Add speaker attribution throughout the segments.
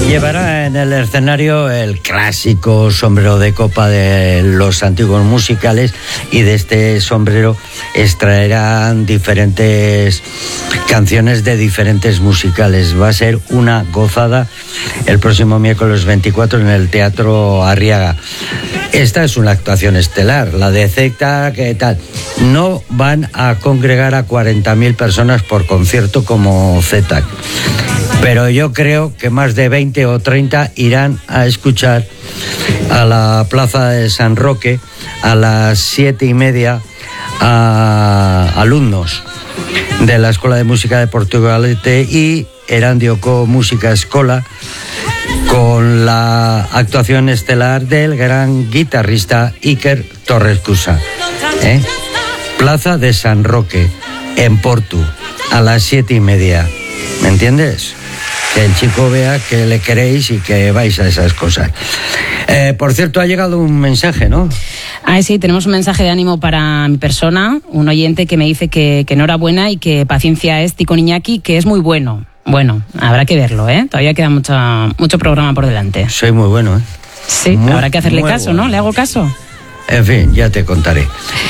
Speaker 1: Llevará en el escenario el clásico sombrero de copa de los antiguos musicales, y de este sombrero extraerán diferentes canciones de diferentes musicales. Va a ser una gozada el próximo miércoles 24 en el Teatro Arriaga. Esta es una actuación estelar, la de Zeta, ¿qué tal? No van a congregar a 40.000 personas por concierto como Zeta, pero yo creo que más de 20 o 30 irán a escuchar a la Plaza de San Roque a las 7:30 a alumnos de la Escuela de Música de Portugalete y Erandioko Música Escola, con la actuación estelar del gran guitarrista Iker Torrescusa. Plaza de San Roque, en Portu, a las 7:30. ¿Me entiendes? Que el chico vea que le queréis y que vais a esas cosas. Por cierto, ha llegado un mensaje, ¿no?
Speaker 2: Sí, tenemos un mensaje de ánimo para mi persona, un oyente que me dice que enhorabuena y que paciencia es Tico Iñaki, que es muy bueno. Bueno, habrá que verlo, ¿eh? Todavía queda mucho programa por delante.
Speaker 1: Soy muy bueno, ¿eh?
Speaker 2: Sí, habrá que hacerle caso, bueno, ¿no? ¿Le hago caso?
Speaker 1: En fin, ya te contaré.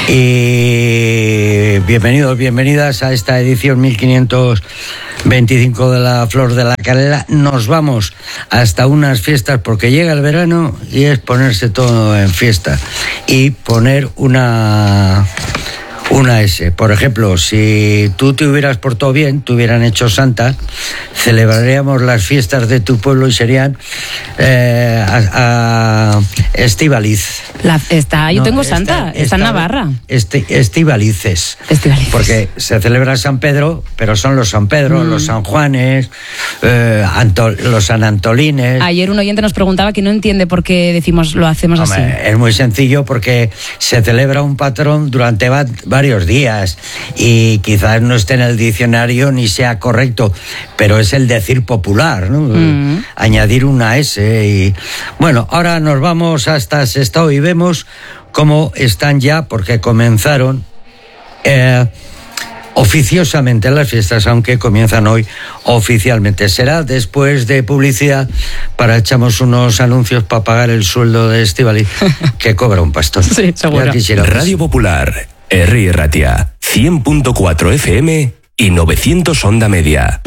Speaker 1: Y bienvenidos, bienvenidas a esta edición 1525 de la Flor de la Canela. Nos vamos hasta unas fiestas porque llega el verano y es ponerse todo en fiesta y poner una S. Por ejemplo, si tú te hubieras portado bien, te hubieran hecho santa, celebraríamos las fiestas de tu pueblo y serían Estivaliz.
Speaker 2: Yo tengo santa, está en Navarra.
Speaker 1: Estivalices. Porque se celebra San Pedro, pero son los San Pedro, los San Juanes, los San Antolines.
Speaker 2: Ayer un oyente nos preguntaba que no entiende por qué lo hacemos así.
Speaker 1: Es muy sencillo, porque se celebra un patrón durante varios días y quizás no esté en el diccionario ni sea correcto, pero es el decir popular, ¿no? Añadir una S. Y bueno, ahora nos vamos hasta Sestao y vemos cómo están ya, porque comenzaron oficiosamente las fiestas, aunque comienzan hoy oficialmente. Será después de publicidad, echamos unos anuncios para pagar el sueldo de Estíbaliz, que cobra un pastón.
Speaker 2: Sí, seguro.
Speaker 3: Radio Popular, Herri Ratia, 100.4 FM y 900 onda media.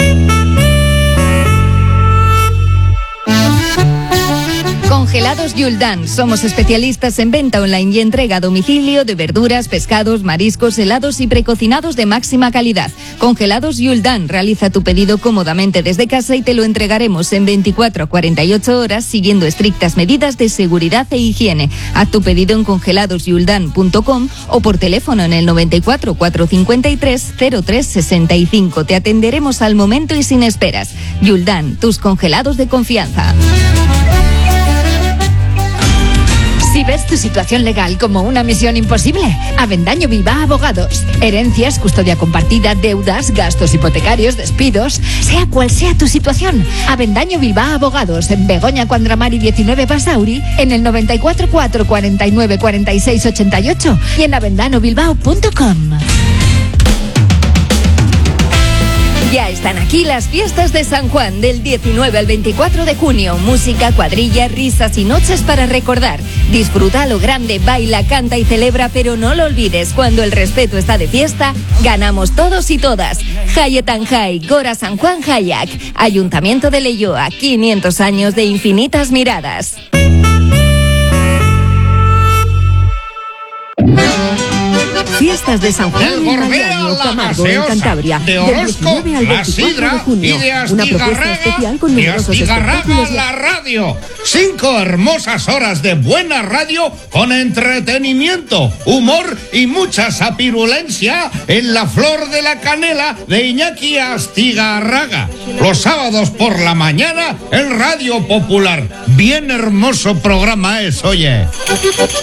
Speaker 4: Congelados Yuldan. Somos especialistas en venta online y entrega a domicilio de verduras, pescados, mariscos, helados y precocinados de máxima calidad. Congelados Yuldan. Realiza tu pedido cómodamente desde casa y te lo entregaremos en 24 a 48 horas siguiendo estrictas medidas de seguridad e higiene. Haz tu pedido en congeladosyuldan.com o por teléfono en el 94 453 0365. Te atenderemos al momento y sin esperas. Yuldan, tus congelados de confianza. Si ves tu situación legal como una misión imposible, Avendaño Bilbao Abogados. Herencias, custodia compartida, deudas, gastos hipotecarios, despidos, sea cual sea tu situación. Avendaño Bilbao Abogados, en Begoña Cuandramari 19 Basauri, en el 94 4 49 46 88 y en avendanobilbao.com. Ya están aquí las fiestas de San Juan del 19 al 24 de junio. Música, cuadrilla, risas y noches para recordar. Disfruta a lo grande, baila, canta y celebra, pero no lo olvides, cuando el respeto está de fiesta, ganamos todos y todas. Hayetan Hay, Gora San Juan Hayak, Ayuntamiento de Leioa, 500 años de infinitas miradas. Fiestas de San Juan
Speaker 5: El Gorbea, la gaseosa, de Orozco, la sidra y de Astigarraga, la radio. 5 hermosas horas de buena radio con entretenimiento, humor y mucha sapirulencia en la Flor de la Canela de Iñaki Astigarraga. Los sábados por la mañana, el Radio Popular. Bien hermoso programa es, oye.